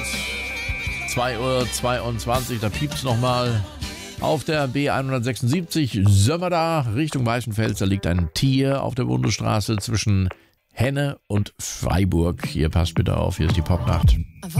bald. 2:22 Uhr, da piept's nochmal. Auf der B176 Sömmerda Richtung Weißenfels, da liegt ein Tier auf der Bundesstraße zwischen Henne und Freiburg. Hier passt bitte auf, hier ist die Popnacht.